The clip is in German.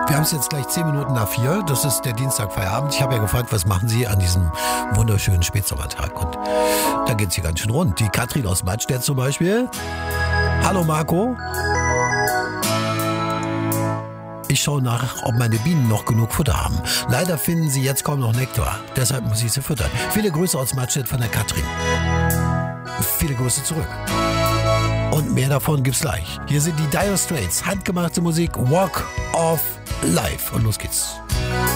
Wir haben es jetzt gleich 10 Minuten nach 4. Das ist der Dienstagfeierabend. Ich habe ja gefragt, was machen Sie an diesem wunderschönen Spätsommertag? Und da geht es hier ganz schön rund. Die Katrin aus Mattstedt zum Beispiel. Hallo Marco. Ich schaue nach, ob meine Bienen noch genug Futter haben. Leider finden sie jetzt kaum noch Nektar. Deshalb muss ich sie füttern. Viele Grüße aus Mattstedt von der Katrin. Viele Grüße zurück. Und mehr davon gibt's gleich. Hier sind die Dire Straits. Handgemachte Musik. Walk of Life. Und los geht's.